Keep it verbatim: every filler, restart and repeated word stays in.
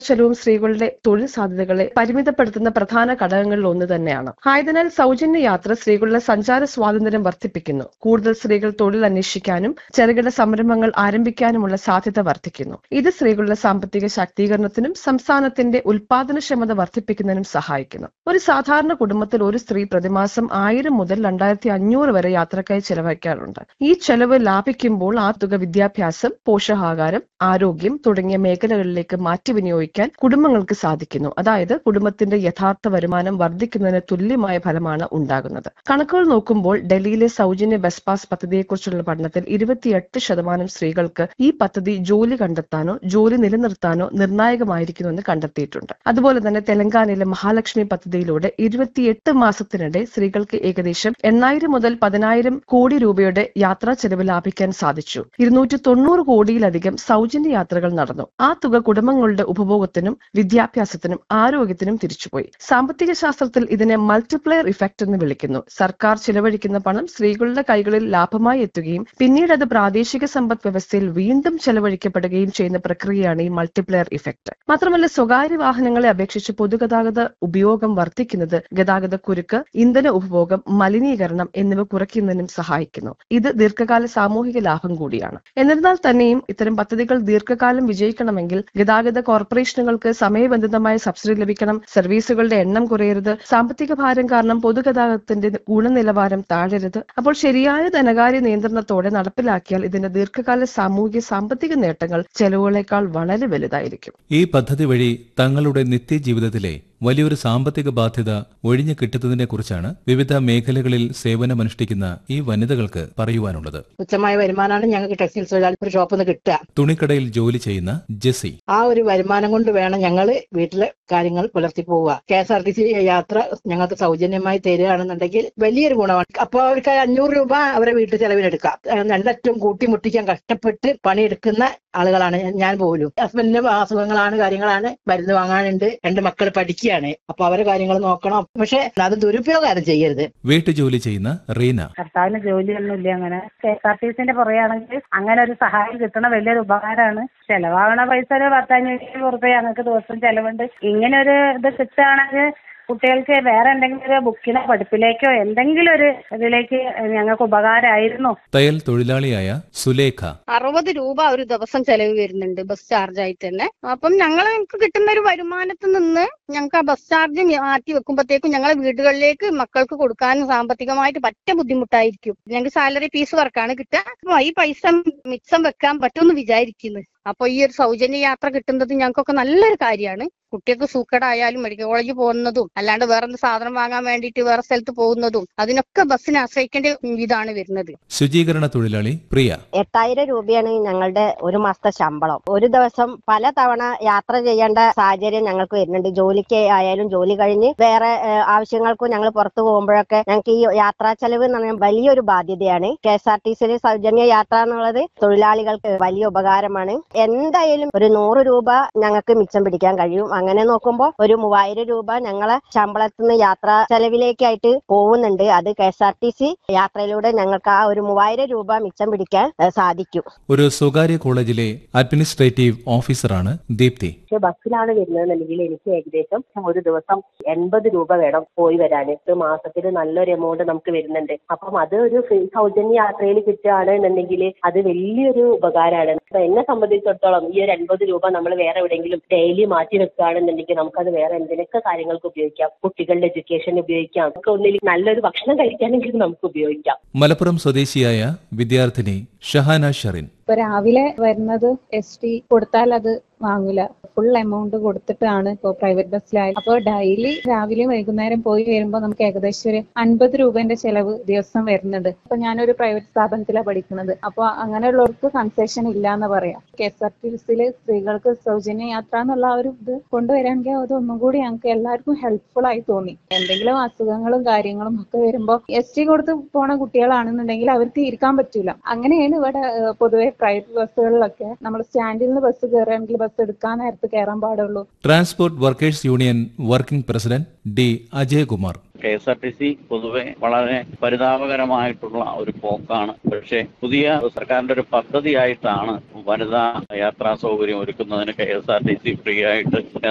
ചെലവും സ്ത്രീകളുടെ തൊഴിൽ സാധ്യതകളെ പരിമിതപ്പെടുത്തുന്ന പ്രധാന ഘടകങ്ങളിൽ ഒന്ന് തന്നെയാണ്. ആയതിനാൽ സൗജന്യ യാത്ര സ്ത്രീകളുടെ സഞ്ചാര സ്വാതന്ത്ര്യം വർദ്ധിപ്പിക്കുന്നു. കൂടുതൽ സ്ത്രീകൾ തൊഴിൽ അന്വേഷിക്കാനും ചെറുകിട സംരംഭങ്ങൾ ആരംഭിക്കാനുമുള്ള സാധ്യത വർദ്ധിക്കുന്നു. ഇത് സ്ത്രീകളുടെ സാമ്പത്തിക ശാക്തീകരണത്തിനും സംസ്ഥാനത്തിന്റെ ഉൽപാദനക്ഷമത വർദ്ധിപ്പിക്കുന്നതിനും സഹായിക്കുന്നു. ഒരു സാധാരണ കുടുംബത്തിൽ ഒരു സ്ത്രീ പ്രതിമാസം ആയിരം മുതൽ രണ്ടായിരത്തി അഞ്ഞൂറ് വരെ യാത്രക്കായി ചെലവഴിക്കാറുണ്ട്. ഈ ചെലവ് ലാഭിക്കുമ്പോൾ ആ തുക വിദ്യാഭ്യാസം, പോഷകാഹാരം, ആരോഗ്യം തുടങ്ങിയ മേഖലകളിലേക്ക് മാറ്റി വിനിയോഗിക്കാൻ കുടുംബങ്ങൾക്ക് സാധിക്കുന്നു. അതായത് കുടുംബത്തിന്റെ യഥാർത്ഥ വരുമാനം വർദ്ധിക്കുന്നതിന് തുല്യമായ ഫലമാണ് ഉണ്ടാകുന്നത്. കണക്കുകൾ നോക്കുമ്പോൾ ഡൽഹിയിലെ സൗജന്യ ബസ് പാസ് പദ്ധതിയെക്കുറിച്ചുള്ള പഠനത്തിൽ ഇരുപത്തിയെട്ട് ശതമാനം സ്ത്രീകൾക്ക് ഈ പദ്ധതി ജോലി കണ്ടെത്താനോ ജോലി നിലനിർത്താനോ നിർണായകമായിരിക്കുമെന്ന് കണ്ടെത്തിയിട്ടുണ്ട്. അതുപോലെ തന്നെ തെലങ്കാനയിലെ മഹാലക്ഷ്മി പദ്ധതിയിലൂടെ ഇരുപത്തിയെട്ട് മാസത്തിനിടെ സ്ത്രീകൾക്ക് ഏകദേശം എണ്ണായിരം മുതൽ പതിനായിരം കോടി രൂപയുടെ യാത്രാ ചെലവ് ലാഭിക്കാൻ സാധിച്ചു. ഇരുന്നൂറ്റി തൊണ്ണൂറ് കോടിയിലധികം സൗജന്യ യാത്രകൾ നടന്നു. ആ തുക കുടുംബങ്ങളുടെ ഉപഭോഗത്തിനും വിദ്യാഭ്യാസത്തിനും ആരോഗ്യത്തിനും തിരിച്ചുപോയി. സാമ്പത്തിക ശാസ്ത്രത്തിൽ ഇതിനെ മൾട്ടിപ്ലയർ ഇഫക്റ്റ് എന്ന് വിളിക്കുന്നു. സർക്കാർ ചിലവഴിക്കുന്ന പണം സ്ത്രീകളുടെ കൈകളിൽ ലാഭമായി എത്തുകയും പിന്നീട് അത് പ്രാദേശിക സമ്പദ് വ്യവസ്ഥയിൽ വീണ്ടും ചെലവഴിക്കപ്പെടുകയും ചെയ്യുന്ന പ്രക്രിയയാണ് ഈ മൾട്ടിപ്ലയർ ഇഫക്റ്റ്. മാത്രമല്ല, സ്വകാര്യ വാഹനങ്ങളെ അപേക്ഷിച്ച് പൊതുഗതാഗത ഉപയോഗം വർദ്ധിക്കുന്നത് ഗതാഗത കുരുക്ക്, ഇന്ധന ഉപഭോഗം, മലിനീകരണം എന്നിവ കുറയ്ക്കുന്നതിനും സഹായിക്കുന്നു. ഇത് ദീർഘകാല സാമൂഹിക ലാഭം കൂടിയാണ്. എന്നിരുന്നാൽ തന്നെയും ഇത്തരം പദ്ധതികൾ ദീർഘകാലം വിജയിക്കണമെങ്കിൽ ഗതാഗത കോർപ്പറേഷനുകൾക്ക് സമയബന്ധിതമായ സബ്സിഡി ലഭിക്കണം, സർവീസുകളുടെ എണ്ണം കുറയരുത്, സാമ്പത്തിക ഭാരം കാരണം പൊതുഗതാഗതത്തിന്റെ ഗുണനിലവാരം താഴരുത്. അപ്പോൾ ശരിയായ ധനകാര്യ നിയന്ത്രണത്തോടെ നടപ്പിലാക്കിയാൽ ഇതിന്റെ ദീർഘകാല സാമൂഹിക സാമ്പത്തിക നേട്ടങ്ങൾ ചെലവുകളേക്കാൾ വളരെ വലുതായിരിക്കും. ഈ പദ്ധതി വഴി തങ്ങളുടെ നിത്യജീവിതത്തിലെ വലിയൊരു സാമ്പത്തിക ബാധ്യത ഒഴിഞ്ഞു കിട്ടുന്നതിനെ കുറിച്ചാണ് വിവിധ മേഖലകളിൽ സേവനമനുഷ്ഠിക്കുന്ന ഈ വനിതകൾക്ക് പറയുവാനുള്ളത്. തുച്ഛമായ വരുമാനമാണ് ഞങ്ങൾക്ക് ടെക്സ്റ്റൈൽ തൊഴിലാളി ഒരു ഷോപ്പിൽ നിന്ന് കിട്ടുക. തുണിക്കടയിൽ ജോലി ചെയ്യുന്ന ജെസി, ആ ഒരു വരുമാനം കൊണ്ട് വേണം ഞങ്ങൾ വീട്ടിലെ കാര്യങ്ങൾ പുലർത്തി പോവുക. K S R T C യാത്ര ഞങ്ങൾക്ക് സൗജന്യമായി തരികയാണെന്നുണ്ടെങ്കിൽ വലിയൊരു ഗുണമാണ്. അപ്പോൾ അവർക്ക് അഞ്ഞൂറ് രൂപ അവരെ വീട്ടു ചെലവിനെടുക്കാം. രണ്ടറ്റവും കൂട്ടിമുട്ടിക്കാൻ കഷ്ടപ്പെട്ട് പണിയെടുക്കുന്ന ആളുകളാണ് ഞാൻ പോലും. ഹസ്ബൻഡിന് അസുഖങ്ങളാണ്, കാര്യങ്ങളാണ്, മരുന്ന് വാങ്ങാനുണ്ട്, രണ്ട് മക്കൾ പഠിക്കുക. അപ്പൊ അവരെ കാര്യങ്ങൾ നോക്കണം. പക്ഷെ അത് ദുരുപയോഗം ചെയ്യരുത്. വീട്ടുജോലി ചെയ്യുന്ന റീന, ഭർത്താവിന് ജോലിയൊന്നും ഇല്ല. അങ്ങനെ കെ എസ് ആർ ടി സിന്റെ പുറകെയാണെങ്കിൽ അങ്ങനെ ഒരു സഹായം കിട്ടണ വലിയൊരു ഉപകാരമാണ്. ചെലവാകണ പൈസ ഒരു പത്തഞ്ഞൂറ് രൂപ ഞങ്ങൾക്ക് ദിവസം ചെലവുണ്ട്. ഇങ്ങനെ ഒരു ഇത് കിട്ടുകയാണെങ്കിൽ കുട്ടികൾക്ക് വേറെ എന്തെങ്കിലും ഒരു ബുക്കിനോ പഠിപ്പിലേക്കോ എന്തെങ്കിലും ഒരു ഇതിലേക്ക് ഞങ്ങൾക്ക് ഉപകാരമായിരുന്നു. തയ്യൽ തൊഴിലാളിയായ സുലേഖ, അറുപത് രൂപ ഒരു ദിവസം ചെലവ് വരുന്നുണ്ട് ബസ് ചാർജ് ആയിട്ട് തന്നെ. അപ്പം ഞങ്ങൾക്ക് കിട്ടുന്ന ഒരു വരുമാനത്തിൽ നിന്ന് ഞങ്ങൾക്ക് ആ ബസ് ചാർജ് മാറ്റി വെക്കുമ്പോഴത്തേക്കും ഞങ്ങളെ വീടുകളിലേക്ക് മക്കൾക്ക് കൊടുക്കാനും സാമ്പത്തികമായിട്ട് പറ്റ ബുദ്ധിമുട്ടായിരിക്കും. ഞങ്ങൾക്ക് സാലറി പീസ് വർക്കാണ് കിട്ടുക. അപ്പൊ ഈ പൈസ മിച്ചം വെക്കാൻ പറ്റുമെന്ന് വിചാരിക്കുന്നു. അപ്പൊ ഈ ഒരു സൗജന്യ യാത്ര കിട്ടുന്നത് ഞങ്ങൾക്കൊക്കെ നല്ലൊരു കാര്യമാണ്. കുട്ടികൾക്ക് സൂക്കടായാലും മെഡിക്കൽ കോളേജിൽ പോകുന്നതും അല്ലാണ്ട് വേറെ സാധനം വാങ്ങാൻ വേണ്ടിയിട്ട് വേറെ സ്ഥലത്ത് പോകുന്നതും അതിനൊക്കെ ബസ്സിനെ ആശ്രയിക്കേണ്ട ഇതാണ് വരുന്നത്. ശുചീകരണ തൊഴിലാളി പ്രിയ, എട്ടായിരം രൂപയാണ് ഞങ്ങളുടെ ഒരു മാസത്തെ ശമ്പളം. ഒരു ദിവസം പല തവണ യാത്ര ചെയ്യേണ്ട സാഹചര്യം ഞങ്ങൾക്ക് വരുന്നുണ്ട്. ജോലിക്ക് ആയാലും ജോലി കഴിഞ്ഞ് വേറെ ആവശ്യങ്ങൾക്കും ഞങ്ങൾ പുറത്തു പോകുമ്പോഴൊക്കെ ഞങ്ങൾക്ക് ഈ യാത്രാ ചെലവ് എന്ന് പറഞ്ഞാൽ വലിയൊരു ബാധ്യതയാണ്. കെ എസ് ആർ ടി സിയിൽ സൗജന്യ യാത്ര എന്നുള്ളത് തൊഴിലാളികൾക്ക് വലിയ ഉപകാരമാണ്. എന്തായാലും ഒരു നൂറ് രൂപ ഞങ്ങൾക്ക് മിച്ചം പിടിക്കാൻ കഴിയും. അങ്ങനെ നോക്കുമ്പോൾ ഒരു മൂവായിരം രൂപ ഞങ്ങളെ ശമ്പളത്തിൽ നിന്ന് യാത്രാ ചെലവിലേക്കായിട്ട് പോകുന്നുണ്ട്. അത് K S R T C യാത്രയിലൂടെ ഞങ്ങൾക്ക് ആ ഒരു മൂവായിരം രൂപ മിച്ചം പിടിക്കാൻ സാധിക്കും. ഒരു സ്വകാര്യ കോളേജിലെ അഡ്മിനിസ്ട്രേറ്റീവ് ഓഫീസറാണ് ദീപ്തി. ബസ്സിലാണ് വരുന്നതെന്നുണ്ടെങ്കിൽ എനിക്ക് ഏകദേശം ഒരു ദിവസം എൺപത് രൂപ വേണം പോയി വരാൻ. മാസത്തിൽ നല്ലൊരു എമൗണ്ട് നമുക്ക് വരുന്നുണ്ട്. അപ്പം അത് ഒരു സൗജന്യ യാത്രയിൽ കിട്ടുകയാണ് എന്നുണ്ടെങ്കിൽ അത് വലിയൊരു ഉപകാരമാണ്. എന്നെ സംബന്ധിച്ചിടത്തോളം ഈ ഒരു എൺപത് രൂപ നമ്മൾ വേറെ എവിടെയെങ്കിലും ഡെയിലി മാറ്റി വെക്കുകയാണെന്നുണ്ടെങ്കിൽ നമുക്കത് വേറെ എന്തിനൊക്കെ കാര്യങ്ങൾക്ക് ഉപയോഗിക്കാം. കുട്ടികളുടെ എഡ്യൂക്കേഷൻ ഉപയോഗിക്കാം. നമുക്ക് ഒന്നിൽ നല്ലൊരു ഭക്ഷണം കഴിക്കാനെങ്കിലും നമുക്ക് ഉപയോഗിക്കാം. മലപ്പുറം സ്വദേശിയായ വിദ്യാർത്ഥിനി ഷഹാന ഷറിൻ, ഇപ്പൊ രാവിലെ വരുന്നത് എസ് ടി കൊടുത്താൽ അത് വാങ്ങൂല. ഫുൾ എമൗണ്ട് കൊടുത്തിട്ടാണ് ഇപ്പൊ പ്രൈവറ്റ് ബസ്സിലായി. അപ്പോൾ ഡെയിലി രാവിലെ വൈകുന്നേരം പോയി വരുമ്പോൾ നമുക്ക് ഏകദേശം ഒരു അൻപത് രൂപന്റെ ചെലവ് ദിവസം വരുന്നുണ്ട്. അപ്പൊ ഞാനൊരു പ്രൈവറ്റ് സ്ഥാപനത്തിലാണ് പഠിക്കുന്നത്. അപ്പൊ അങ്ങനെയുള്ളവർക്ക് കൺസെഷൻ ഇല്ല എന്ന് പറയാം. കെ എസ് ആർ ടി സിയില് സ്ത്രീകൾക്ക് സൗജന്യ യാത്ര എന്നുള്ള ആ ഒരു ഇത് കൊണ്ടുവരാമെങ്കിൽ അത് ഒന്നും കൂടി ഞങ്ങൾക്ക് എല്ലാവർക്കും ഹെൽപ്ഫുൾ ആയി തോന്നി. എന്തെങ്കിലും അസുഖങ്ങളും കാര്യങ്ങളും ഒക്കെ വരുമ്പോൾ എസ് ടി കൊടുത്ത് പോണ കുട്ടികളാണെന്നുണ്ടെങ്കിൽ അവർക്ക് ഇരിക്കാൻ പറ്റൂല. അങ്ങനെയാണ് ഇവിടെ പൊതുവെ പ്രൈവറ്റ് ബസ്സുകളിലൊക്കെ നമ്മൾ സ്റ്റാൻഡിൽ നിന്ന് ബസ് കയറുകയാണെങ്കിൽ ബസ് എടുക്കാൻ നേരത്ത് കയറാൻ പാടുള്ളൂ. Transport workers union working president D Ajayakumar, K S R T C പൊതുവെ വളരെ പരിതാപകരമായിട്ടുള്ള ഒരു പോക്കാണ്. പക്ഷേ പുതിയ സർക്കാരിന്റെ ഒരു പദ്ധതിയായിട്ടാണ് വനിതാ യാത്രാ സൗകര്യം ഒരുക്കുന്നതിന് K S R T C free ആയിട്ട്